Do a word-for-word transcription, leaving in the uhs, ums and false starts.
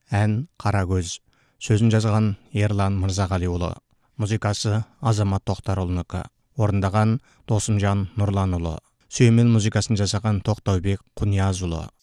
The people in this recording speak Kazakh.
Ән «Қара көз». Сөзін жазған Ерлан Мырзағалиұлы. Музыкасы Азамат Тоқтарұлынікі. Орындаған Досымжан Нұрланұлы. Сүйемел музыкасын жасаған Тоқтаубек Құниязұлы.